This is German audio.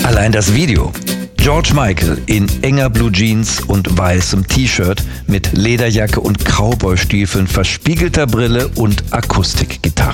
Allein das Video. George Michael in enger Blue Jeans und weißem T-Shirt mit Lederjacke und Cowboystiefeln, verspiegelter Brille und Akustikgitarre.